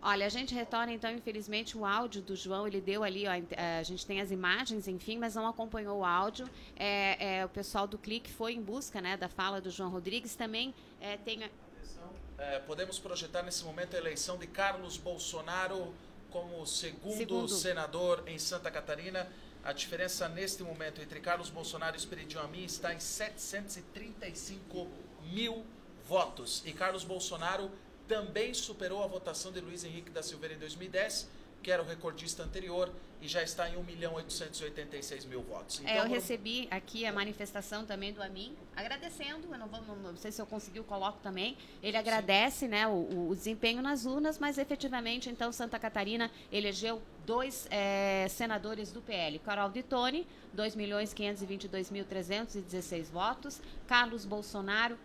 Olha, a gente retorna então, infelizmente, o áudio do João, ele deu ali, ó, a gente tem as imagens, enfim, mas não acompanhou o áudio. O pessoal do Clique foi em busca, né, da fala do João Rodrigues. Também tem... podemos projetar nesse momento a eleição de Carlos Bolsonaro como segundo senador em Santa Catarina. A diferença neste momento entre Carlos Bolsonaro e Esperidião Amin está em 735 mil votos. E Carlos Bolsonaro também superou a votação de Luiz Henrique da Silveira em 2010, que era o recordista anterior, e já está em 1.886.000 votos. Então, eu recebi aqui a manifestação também do Amin, agradecendo, eu não sei se eu consegui, eu coloco também, ele agradece, né, o desempenho nas urnas, mas efetivamente, então, Santa Catarina elegeu 2 senadores do PL, Carol de Tone, 2.522.316 votos, Carlos Bolsonaro,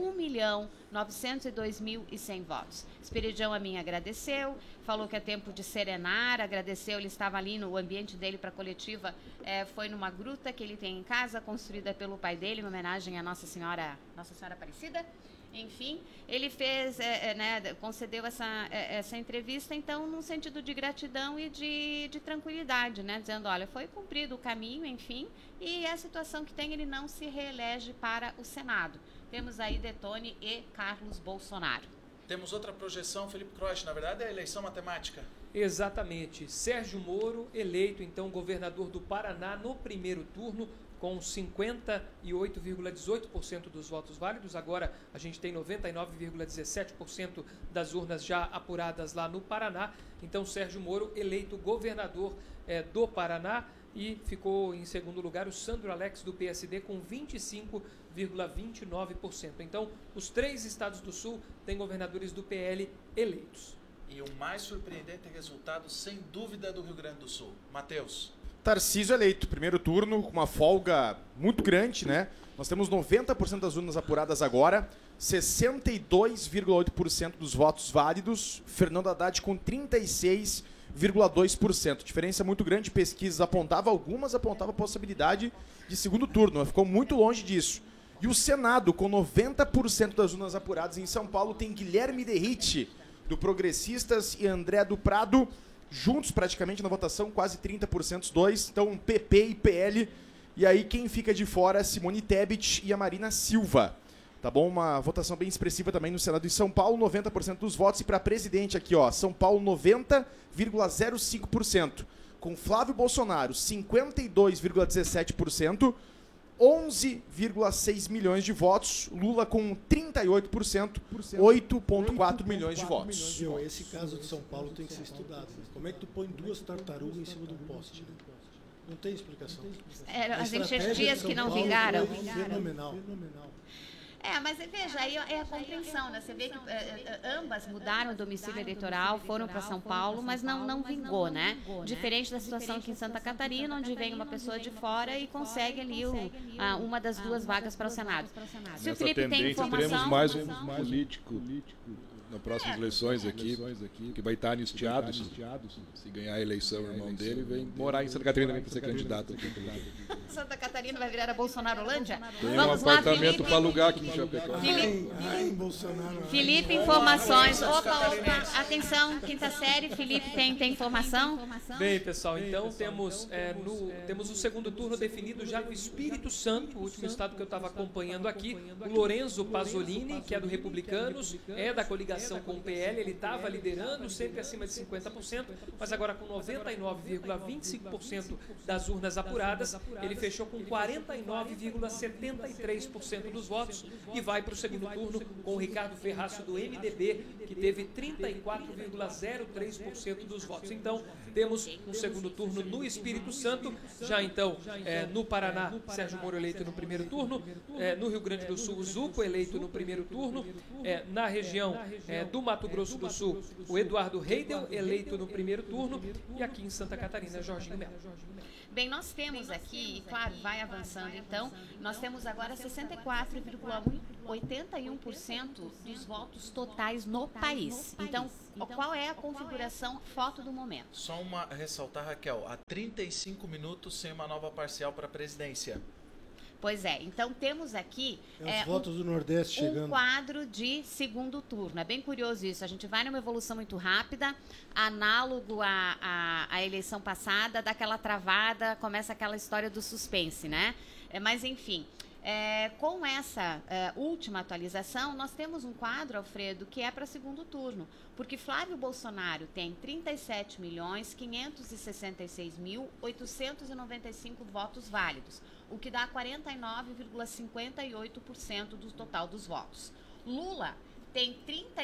1.902.100 votos. Esperidião Amin agradeceu, falou que é tempo de serenar, agradeceu, ele estava ali no ambiente dele para a coletiva, foi numa gruta que ele tem em casa, construída pelo pai dele, em homenagem à Nossa Senhora Aparecida. Enfim, ele fez, concedeu essa entrevista, então, num sentido de gratidão e de tranquilidade, né? Dizendo, olha, foi cumprido o caminho, enfim, e a situação que tem, ele não se reelege para o Senado. Temos aí Detone e Carlos Bolsonaro. Temos outra projeção, Felipe Croix, na verdade é a eleição matemática. Exatamente. Sérgio Moro, eleito então governador do Paraná no primeiro turno, com 58,18% dos votos válidos. Agora a gente tem 99,17% das urnas já apuradas lá no Paraná. Então Sérgio Moro, eleito governador do Paraná. E ficou em segundo lugar o Sandro Alex do PSD com 25,29%. Então, os 3 estados do Sul têm governadores do PL eleitos. E o mais surpreendente resultado, sem dúvida, do Rio Grande do Sul. Matheus. Tarcísio eleito, primeiro turno, com uma folga muito grande, né? Nós temos 90% das urnas apuradas agora, 62,8% dos votos válidos, Fernando Haddad com 36,2%. Diferença muito grande, pesquisas algumas apontavam a possibilidade de segundo turno, mas ficou muito longe disso. E o Senado, com 90% das urnas apuradas em São Paulo, tem Guilherme Derrite, do Progressistas, e André do Prado, juntos praticamente na votação, quase 30% os dois. Então, PP e PL. E aí, quem fica de fora é Simone Tebet e a Marina Silva. Tá bom? Uma votação bem expressiva também no Senado de São Paulo, 90% dos votos. E para presidente aqui, ó, São Paulo, 90,05%. Com Flávio Bolsonaro, 52,17%. 11,6 milhões de votos. Lula com 38%, 8,4 milhões de votos. Esse caso de São Paulo tem que ser estudado. Como é que tu põe 2 tartarugas em cima de um poste? Não tem explicação. As enxertias que não vingaram. Fenomenal. Mas veja, aí é a compreensão, né? Você vê que ambas mudaram o domicílio eleitoral, foram para São Paulo, mas não vingou, né? Diferente da situação aqui em Santa Catarina, onde vem uma pessoa de fora e consegue ali uma das 2 vagas para o Senado. Se o Felipe tem informação... Teremos mais um político nas próximas eleições aqui, que vai estar anistiado, se ganhar a eleição, o irmão dele vem morar em Santa Catarina também para ser candidato. Santa Catarina vai virar a Bolsonarolândia? Tem um apartamento para alugar aqui em Chapecó. Felipe, informações. Opa, atenção, quinta série, Felipe tem informação? Bem, pessoal, então temos o segundo turno definido já no Espírito Santo, o último estado que eu estava acompanhando aqui. O Lorenzo Pasolini, que é do Republicanos, é da coligação com o PL, ele estava liderando, sempre acima de 50%, mas agora com 99,25% das urnas apuradas, ele fechou com 49,73% dos votos e vai para o segundo turno com o Ricardo Ferraço do MDB, que teve 34,03% dos votos. Então, temos um segundo turno no Espírito Santo, já então no Paraná, Sérgio Moro eleito no primeiro turno, no Rio Grande do Sul, o Zuco eleito no primeiro turno, na região do Mato Grosso do Sul, o Eduardo Heidel eleito no primeiro turno, e aqui em Santa Catarina, Jorginho Melo. Bem, nós temos aqui, e claro, vai avançando então, nós temos agora 64,81% dos votos totais no país. Então, qual é a configuração foto do momento? Só ressaltar, Raquel, há 35 minutos sem uma nova parcial para a presidência. Pois é, então temos aquí os votos do Nordeste chegando. Um quadro de segundo turno. É bem curioso isso. A gente vai numa evolução muito rápida, análogo à eleição passada, dá aquela travada, começa aquela história do suspense, né? Mas, enfim, com essa última atualização, nós temos um quadro, Alfredo, que é para segundo turno, porque Flávio Bolsonaro tem 37.566.895 votos válidos, o que dá 49,58% do total dos votos. Lula tem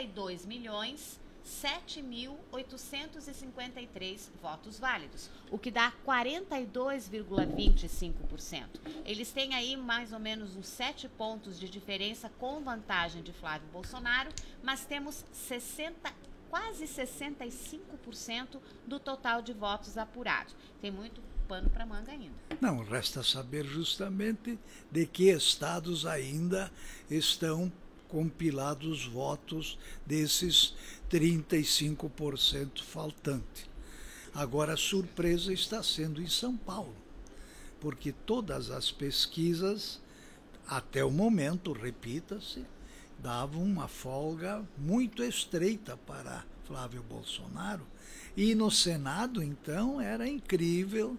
32.007.853 votos válidos, o que dá 42,25%. Eles têm aí mais ou menos uns 7 pontos de diferença com vantagem de Flávio Bolsonaro, mas temos quase 65% do total de votos apurados. Tem muito pano para manga ainda. Não, resta saber justamente de que estados ainda estão compilados votos desses 35% faltante. Agora a surpresa está sendo em São Paulo, porque todas as pesquisas, até o momento, repita-se, davam uma folga muito estreita para Flávio Bolsonaro. E no Senado, então, era incrível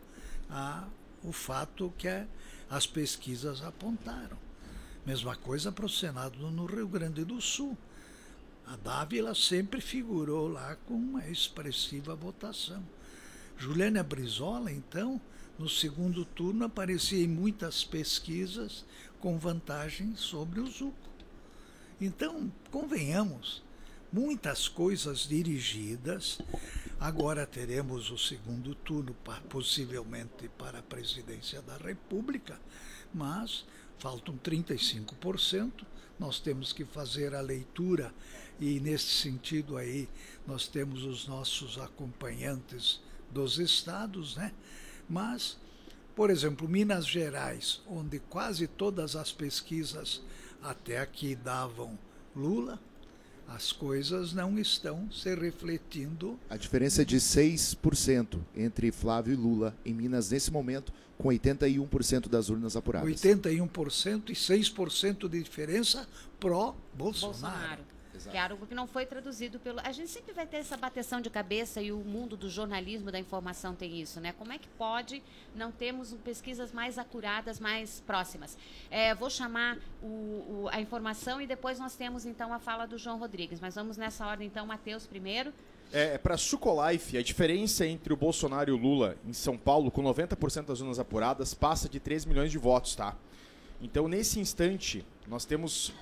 o fato que as pesquisas apontaram. Mesma coisa para o Senado no Rio Grande do Sul. A Dávila sempre figurou lá com uma expressiva votação. Juliana Brizola, então, no segundo turno, aparecia em muitas pesquisas com vantagem sobre o Zucco. Então, convenhamos, muitas coisas dirigidas. Agora teremos o segundo turno, possivelmente para a presidência da República, mas faltam 35%. Nós temos que fazer a leitura e, nesse sentido aí, nós temos os nossos acompanhantes dos estados, né? Mas, por exemplo, Minas Gerais, onde quase todas as pesquisas até aqui davam Lula, as coisas não estão se refletindo. A diferença é de 6% entre Flávio e Lula em Minas nesse momento, com 81% das urnas apuradas. 81% e 6% de diferença pró-Bolsonaro. Que é algo que não foi traduzido pelo... A gente sempre vai ter essa bateção de cabeça e o mundo do jornalismo, da informação tem isso, né? Como é que pode não termos pesquisas mais acuradas, mais próximas? Vou chamar a informação e depois nós temos, então, a fala do João Rodrigues. Mas vamos nessa ordem, então, Matheus primeiro. Para a Sucolife, a diferença entre o Bolsonaro e o Lula em São Paulo, com 90% das urnas apuradas, passa de 3 milhões de votos, tá? Então, nesse instante, nós temos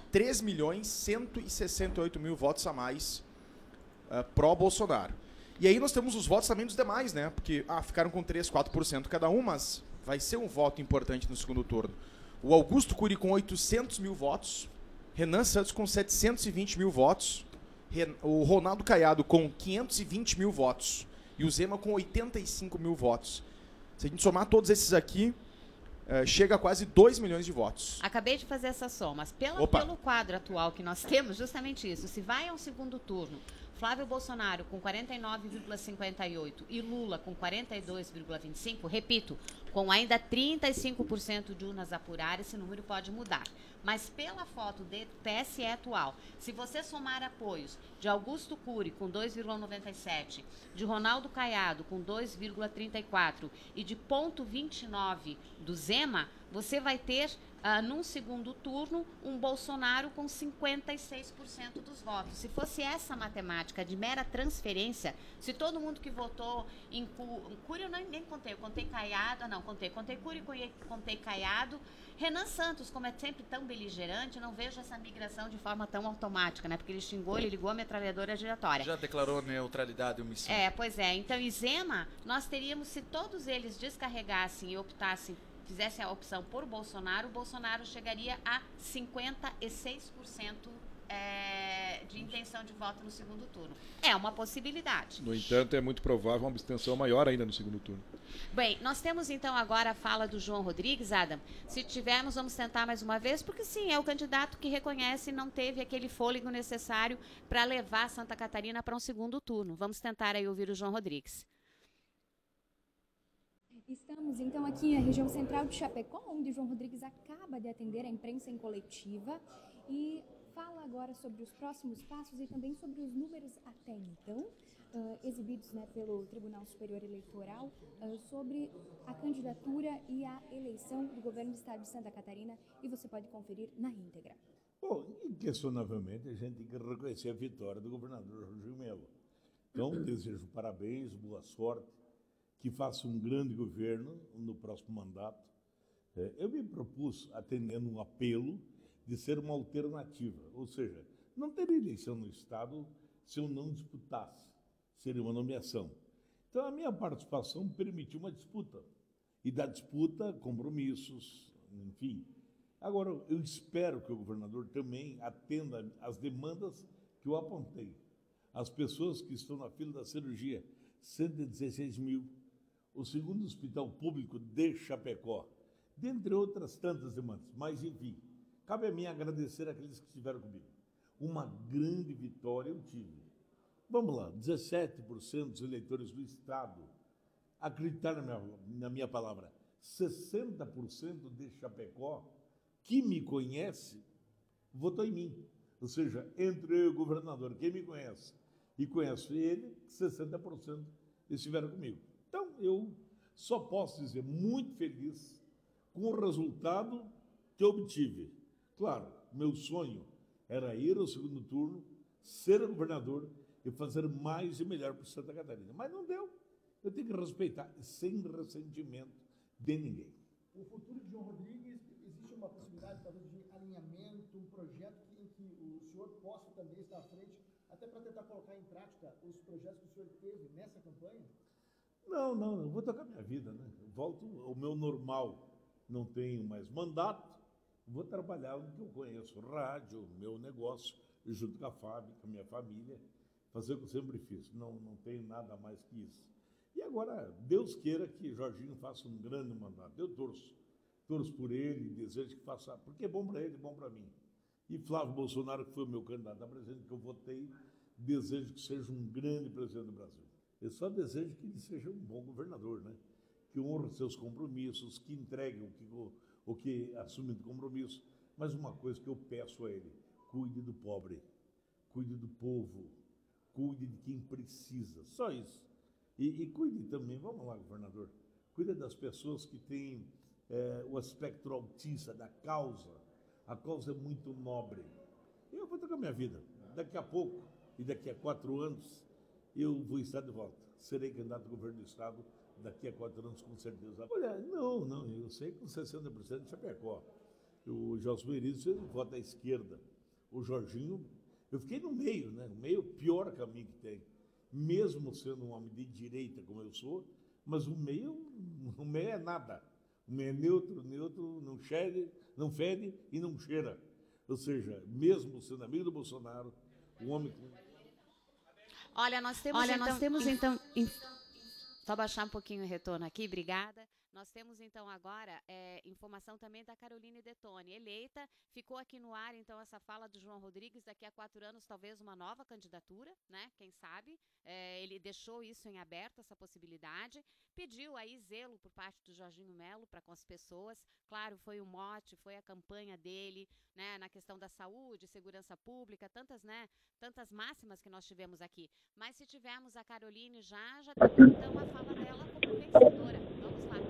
3.168.000 votos a mais pró-Bolsonaro. E aí nós temos os votos também dos demais, né? Porque ficaram com 3, 4% cada um, mas vai ser um voto importante no segundo turno. O Augusto Cury com 800.000 votos, Renan Santos com 720.000 votos, o Ronaldo Caiado com 520.000 votos e o Zema com 85.000 votos. Se a gente somar todos esses aqui, chega a quase 2 milhões de votos. Acabei de fazer essas somas. Pelo quadro atual que nós temos, justamente isso. Se vai ao segundo turno, Flávio Bolsonaro com 49,58% e Lula com 42,25%, repito, com ainda 35% de urnas apuradas, esse número pode mudar. Mas pela foto do TSE atual, se você somar apoios de Augusto Cury com 2,97%, de Ronaldo Caiado com 2,34% e de 0,29% do Zema, você vai ter, num segundo turno, um Bolsonaro com 56% dos votos. Se fosse essa matemática de mera transferência, se todo mundo que votou em Cury, eu nem contei, eu contei Caiado, contei Cury, contei Caiado. Renan Santos, como é sempre tão beligerante, não vejo essa migração de forma tão automática, né? Porque ele xingou, ele ligou a metralhadora giratória. Já declarou neutralidade e omissão. Pois é. Então, em Zema, nós teríamos, se todos eles descarregassem e optassem, fizessem a opção por Bolsonaro, o Bolsonaro chegaria a 56% de intenção de voto no segundo turno. É uma possibilidade. No entanto, é muito provável uma abstenção maior ainda no segundo turno. Bem, nós temos então agora a fala do João Rodrigues, Adam. Se tivermos, vamos tentar mais uma vez, porque sim, é o candidato que reconhece não teve aquele fôlego necessário para levar Santa Catarina para um segundo turno. Vamos tentar aí ouvir o João Rodrigues. Estamos, então, aqui na região central de Chapecó, onde João Rodrigues acaba de atender a imprensa em coletiva e fala agora sobre os próximos passos e também sobre os números até então, exibidos, né, pelo Tribunal Superior Eleitoral, sobre a candidatura e a eleição do governo do estado de Santa Catarina, e você pode conferir na íntegra. Bom, inquestionavelmente a gente tem que reconhecer a vitória do governador Jorginho Melo. Então, desejo parabéns, boa sorte, que faça um grande governo no próximo mandato. Eu me propus, atendendo um apelo, de ser uma alternativa, ou seja, não teria eleição no Estado se eu não disputasse, seria uma nomeação. Então, a minha participação permitiu uma disputa, e da disputa, compromissos, enfim. Agora, eu espero que o governador também atenda às demandas que eu apontei. As pessoas que estão na fila da cirurgia, 116 mil, o segundo hospital público de Chapecó, dentre outras tantas demandas. Mas, enfim, cabe a mim agradecer aqueles que estiveram comigo. Uma grande vitória eu tive. Vamos lá, 17% dos eleitores do Estado acreditaram na minha palavra. 60% de Chapecó, que me conhece, votou em mim. Ou seja, entre eu e o governador, quem me conhece e conhece ele, 60% estiveram comigo. Então, eu só posso dizer muito feliz com o resultado que eu obtive. Claro, meu sonho era ir ao segundo turno, ser governador e fazer mais e melhor para Santa Catarina. Mas não deu. Eu tenho que respeitar, sem ressentimento de ninguém. O futuro de João Rodrigues, existe uma possibilidade, talvez, de alinhamento, um projeto em que o senhor possa também estar à frente, até para tentar colocar em prática os projetos que o senhor teve nessa campanha? Não, vou tocar minha vida, né? Eu volto ao meu normal, não tenho mais mandato, vou trabalhar no que eu conheço, rádio, meu negócio, junto com a fábrica, minha família, fazer o que eu sempre fiz, não tenho nada mais que isso. E agora, Deus queira que Jorginho faça um grande mandato, eu torço por ele, desejo que faça, porque é bom para ele, é bom para mim. E Flávio Bolsonaro, que foi o meu candidato a presidente, que eu votei, desejo que seja um grande presidente do Brasil. Eu só desejo que ele seja um bom governador, né? Que honre seus compromissos, que entregue o que assume de compromisso. Mas uma coisa que eu peço a ele, cuide do pobre, cuide do povo, cuide de quem precisa, só isso. E cuide também, vamos lá, governador, cuide das pessoas que têm o aspecto autista da causa. A causa é muito nobre. Eu vou tocar minha vida. Daqui a pouco, e daqui a 4 anos, eu vou estar de volta. Serei candidato ao governo do Estado daqui a 4 anos, com certeza. Olha, não, eu sei que com 60% de Chapecó. O Gelson Merides fez um voto à esquerda. O Jorginho, eu fiquei no meio, né? O meio pior caminho que tem. Mesmo sendo um homem de direita como eu sou, mas o meio é nada. O meio é neutro, não fede e não cheira. Ou seja, mesmo sendo amigo do Bolsonaro, um homem... Olha, nós temos então... Só baixar um pouquinho o retorno aqui, obrigada. Nós temos então agora informação também da Caroline Detoni, eleita. Ficou aqui no ar então essa fala do João Rodrigues, daqui a 4 anos talvez uma nova candidatura, né? Quem sabe? Ele deixou isso em aberto, essa possibilidade. Pediu aí zelo por parte do Jorginho Melo para com as pessoas. Claro, foi o mote, foi a campanha dele, né? Na questão da saúde, segurança pública, tantas máximas que nós tivemos aqui. Mas se tivermos a Caroline já temos então a fala dela como vencedora. Vamos lá.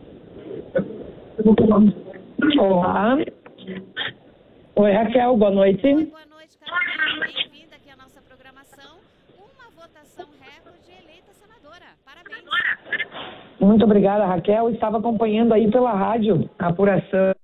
Olá. Oi, Raquel, boa noite. Oi, boa noite, Carolina. Bem-vinda aqui à nossa programação. Uma votação recorde, eleita senadora. Parabéns. Muito obrigada, Raquel. Estava acompanhando aí pela rádio a apuração.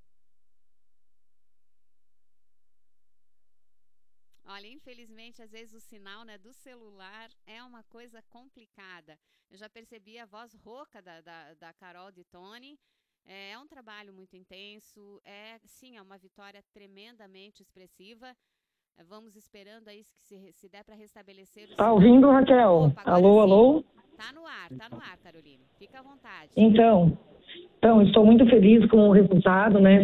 Olha, infelizmente, às vezes o sinal, né, do celular é uma coisa complicada. Eu já percebi a voz rouca da Carol Detoni. É um trabalho muito intenso, sim, é uma vitória tremendamente expressiva. Vamos esperando aí se der para restabelecer o... Tá ouvindo, Raquel? Opa, alô? Tá no ar, Caroline. Fica à vontade. Então, estou muito feliz com o resultado, né?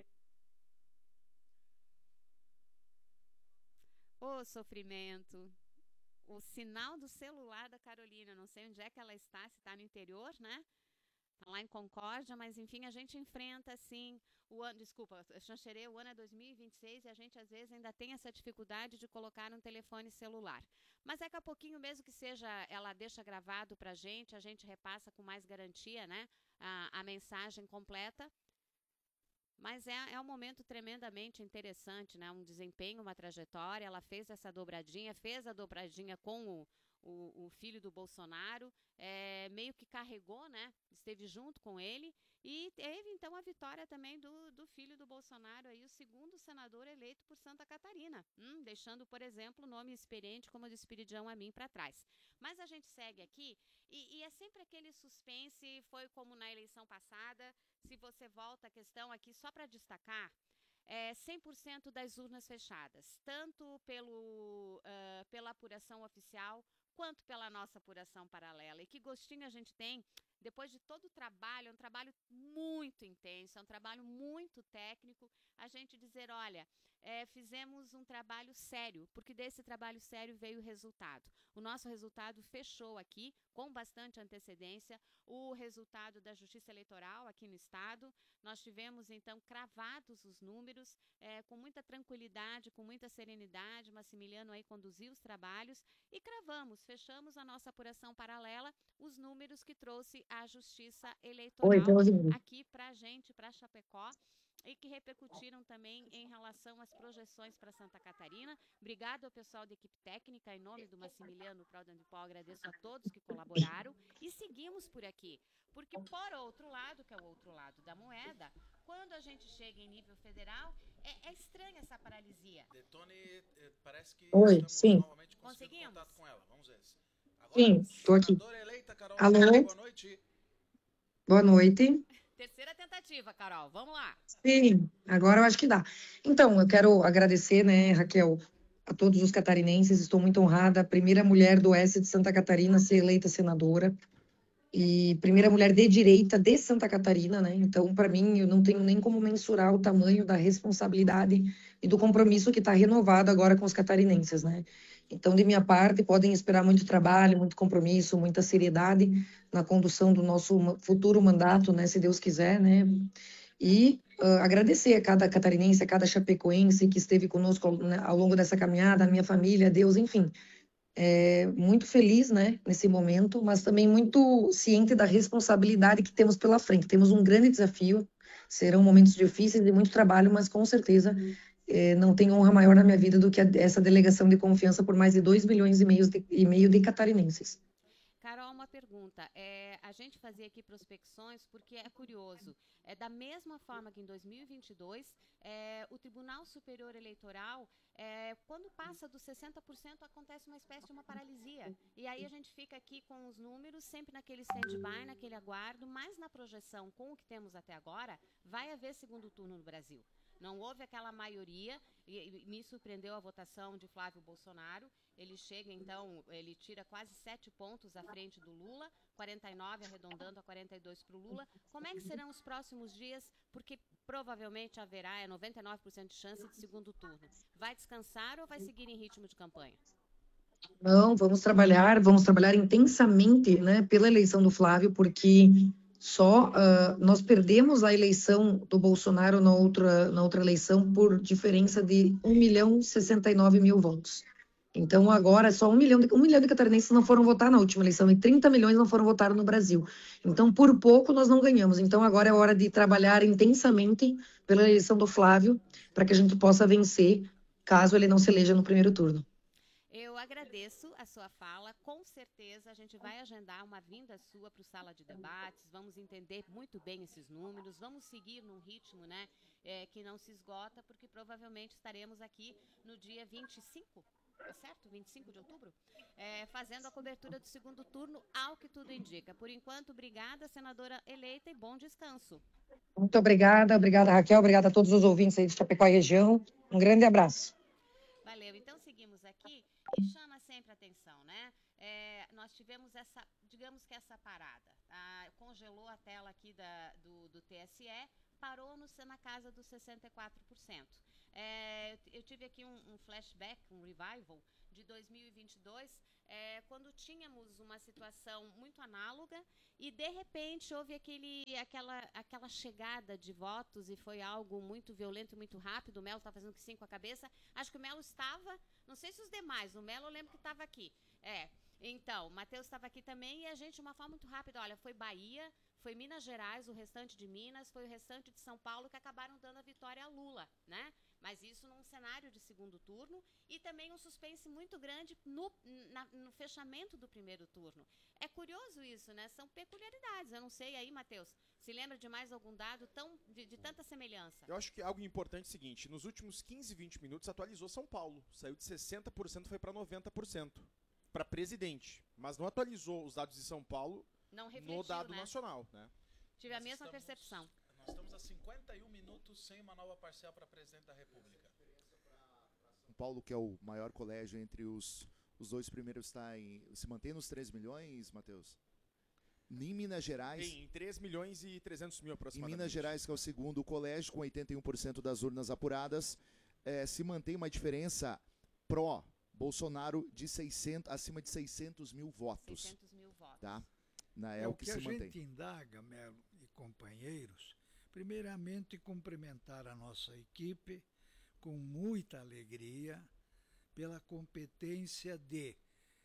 Ô, sofrimento. O sinal do celular da Carolina, não sei onde é que ela está, se está no interior, né? lá em Concórdia, mas enfim, a gente enfrenta assim o ano, desculpa, Xanxerê, o ano é 2026 e a gente às vezes ainda tem essa dificuldade de colocar um telefone celular. Mas daqui a pouquinho, mesmo que seja, ela deixa gravado pra gente, a gente repassa com mais garantia, né, a mensagem completa. Mas é um momento tremendamente interessante, né? Um desempenho, uma trajetória. Ela fez essa dobradinha, fez a dobradinha com o filho do Bolsonaro, meio que carregou, né? Esteve junto com ele e teve então a vitória também do filho do Bolsonaro, aí, o segundo senador eleito por Santa Catarina, deixando, por exemplo, o nome experiente como o do Espiridião Amin para trás. Mas a gente segue aqui e é sempre aquele suspense, foi como na eleição passada. Se você volta a questão aqui, só para destacar, 100% das urnas fechadas, tanto pela apuração oficial, quanto pela nossa apuração paralela. E que gostinho a gente tem, depois de todo o trabalho, é um trabalho muito intenso, é um trabalho muito técnico, a gente dizer, olha, fizemos um trabalho sério, porque desse trabalho sério veio o resultado. O nosso resultado fechou aqui, com bastante antecedência, o resultado da Justiça Eleitoral aqui no Estado. Nós tivemos, então, cravados os números, com muita tranquilidade, com muita serenidade. Massimiliano aí conduziu os trabalhos e fechamos a nossa apuração paralela, os números que trouxe a Justiça Eleitoral aqui para a gente, para Chapecó, e que repercutiram também em relação às projeções para Santa Catarina. Obrigado ao pessoal da equipe técnica, em nome do Massimiliano Prodan de Pau, agradeço a todos que colaboraram e seguimos por aqui, porque por outro lado, que é o outro lado da moeda, quando a gente chega em nível federal, é estranha essa paralisia. Detone, parece que sim. novamente conseguindo contato com ela. Vamos ver. Agora, sim, estou aqui. Eleita, Carol, alô? boa noite. Boa noite. Terceira tentativa, Carol, vamos lá. Sim, agora eu acho que dá. Então, eu quero agradecer, né, Raquel, a todos os catarinenses. Estou muito honrada, a primeira mulher do oeste de Santa Catarina a ser eleita senadora e primeira mulher de direita de Santa Catarina, né? Então, para mim, eu não tenho nem como mensurar o tamanho da responsabilidade e do compromisso que está renovado agora com os catarinenses, né? Então, de minha parte, podem esperar muito trabalho, muito compromisso, muita seriedade na condução do nosso futuro mandato, né? Se Deus quiser, né? E agradecer a cada catarinense, a cada chapecoense que esteve conosco ao longo dessa caminhada, a minha família, a Deus, enfim. Muito feliz, né, nesse momento, mas também muito ciente da responsabilidade que temos pela frente. Temos um grande desafio, serão momentos difíceis e muito trabalho, mas com certeza não tem honra maior na minha vida do que essa delegação de confiança por mais de 2,5 milhões de catarinenses. Carol, uma pergunta. A gente fazia aqui prospecções porque é curioso. Da mesma forma que em 2022, o Tribunal Superior Eleitoral, quando passa dos 60%, acontece uma espécie de uma paralisia. E aí a gente fica aqui com os números, sempre naquele stand-by, naquele aguardo, mas na projeção com o que temos até agora, vai haver segundo turno no Brasil. Não houve aquela maioria, e me surpreendeu a votação de Flávio Bolsonaro. Ele chega, então, ele tira quase 7 pontos à frente do Lula, 49, arredondando a 42 para o Lula. Como é que serão os próximos dias? Porque provavelmente haverá 99% de chance de segundo turno. Vai descansar ou vai seguir em ritmo de campanha? Não, vamos trabalhar intensamente, né, pela eleição do Flávio, porque nós perdemos a eleição do Bolsonaro na outra eleição por diferença de 1.069.000 votos. Então, agora, só 1 milhão de catarinenses não foram votar na última eleição e 30 milhões não foram votar no Brasil. Então, por pouco, nós não ganhamos. Então, agora é hora de trabalhar intensamente pela eleição do Flávio para que a gente possa vencer, caso ele não se eleja no primeiro turno. Eu agradeço a sua fala, com certeza a gente vai agendar uma vinda sua para o Sala de Debates, vamos entender muito bem esses números, vamos seguir num ritmo, né, que não se esgota, porque provavelmente estaremos aqui no dia 25, tá certo? 25 de outubro, fazendo a cobertura do segundo turno, ao que tudo indica. Por enquanto, obrigada, senadora eleita, e bom descanso. Muito obrigada, Raquel, obrigada a todos os ouvintes aí de Chapecó e região, um grande abraço. Valeu, então seguimos aqui e chama sempre a atenção, né? Nós tivemos digamos que essa parada, congelou a tela aqui do TSE, parou na casa dos 64%. Eu tive aqui um flashback, um revival, de 2022, quando tínhamos uma situação muito análoga e, de repente, houve aquela chegada de votos e foi algo muito violento, muito rápido. O Melo está fazendo que sim com a cabeça. Acho que o Melo estava, não sei se os demais, o Melo eu lembro que estava aqui. Então, o Matheus estava aqui também e a gente, de uma forma muito rápida, olha, foi Bahia, foi Minas Gerais, o restante de Minas, foi o restante de São Paulo que acabaram dando a vitória a Lula, né? Mas isso num cenário de segundo turno e também um suspense muito grande no fechamento do primeiro turno. É curioso isso, né? São peculiaridades. Eu não sei aí, Matheus, se lembra de mais algum dado de tanta semelhança? Eu acho que algo importante é o seguinte, nos últimos 15, 20 minutos atualizou São Paulo. Saiu de 60%, foi para 90%. Para presidente, mas não atualizou os dados de São Paulo no dado nacional, né? Tive a mesma percepção. Nós estamos a 51 minutos sem uma nova parcial para presidente da República. São Paulo, que é o maior colégio entre os dois primeiros, se mantém nos 3 milhões, Matheus? Em Minas Gerais... Tem, em 3 milhões e 300 mil aproximadamente. Em Minas Gerais, que é o segundo colégio, com 81% das urnas apuradas, se mantém uma diferença Bolsonaro de acima de 600 mil votos. 600 mil votos. Tá? É o que se mantém. A gente indaga, Melo e companheiros, primeiramente cumprimentar a nossa equipe com muita alegria pela competência de,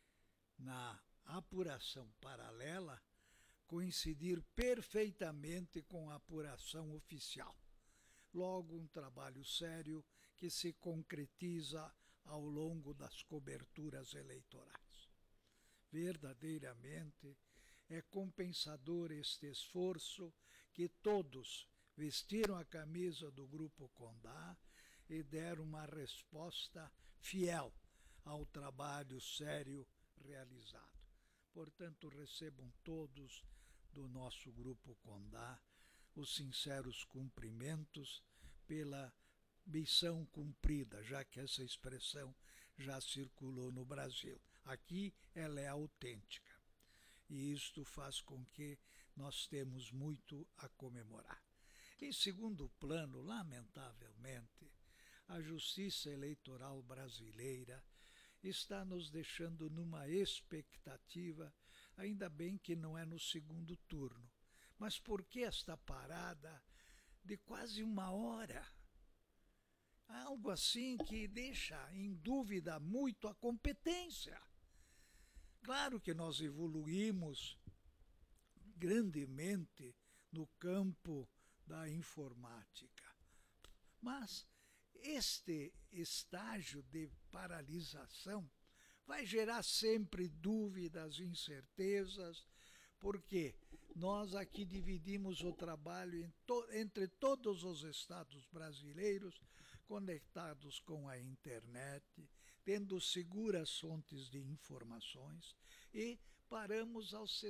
na apuração paralela, coincidir perfeitamente com a apuração oficial. Logo, um trabalho sério que se concretiza ao longo das coberturas eleitorais. Verdadeiramente é compensador este esforço que todos vestiram a camisa do Grupo Condá e deram uma resposta fiel ao trabalho sério realizado. Portanto, recebam todos do nosso Grupo Condá os sinceros cumprimentos pela missão cumprida, já que essa expressão já circulou no Brasil. Aqui ela é autêntica. E isto faz com que nós temos muito a comemorar. Em segundo plano, lamentavelmente, a justiça eleitoral brasileira está nos deixando numa expectativa, ainda bem que não é no segundo turno. Mas por que esta parada de quase 1 hora? Algo assim que deixa em dúvida muito a competência. Claro que nós evoluímos grandemente no campo da informática, mas este estágio de paralisação vai gerar sempre dúvidas, incertezas, porque nós aqui dividimos o trabalho entre todos os estados brasileiros conectados com a internet, tendo seguras fontes de informações, e paramos aos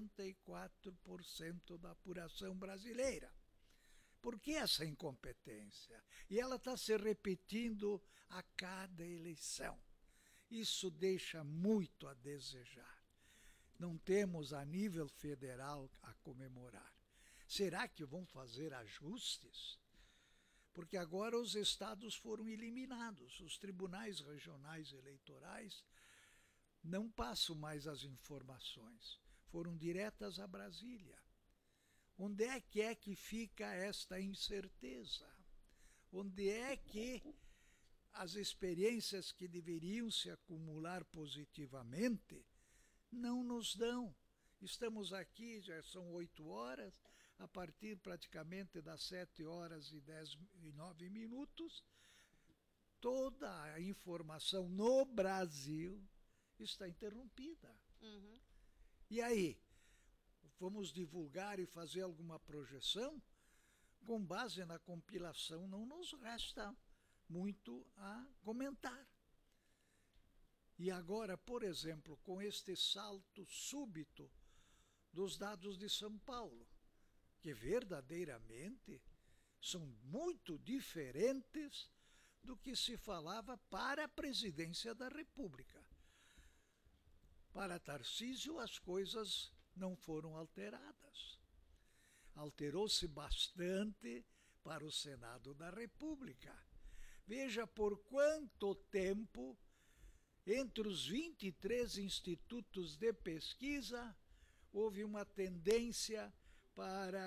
64% da apuração brasileira. Por que essa incompetência? E ela está se repetindo a cada eleição. Isso deixa muito a desejar. Não temos a nível federal a comemorar. Será que vão fazer ajustes? Porque agora os estados foram eliminados. Os tribunais regionais eleitorais não passam mais as informações. Foram diretas a Brasília. Onde é que fica esta incerteza? Onde é que as experiências que deveriam se acumular positivamente não nos dão? Estamos aqui, já são 8 horas, a partir praticamente das 7 horas e 9 minutos, toda a informação no Brasil está interrompida. Uhum. E aí? Vamos divulgar e fazer alguma projeção? Com base na compilação, não nos resta muito a comentar. E agora, por exemplo, com este salto súbito dos dados de São Paulo, que verdadeiramente são muito diferentes do que se falava para a presidência da República. Para Tarcísio, as coisas não foram alteradas. Alterou-se bastante para o Senado da República. Veja por quanto tempo entre os 23 institutos de pesquisa, houve uma tendência para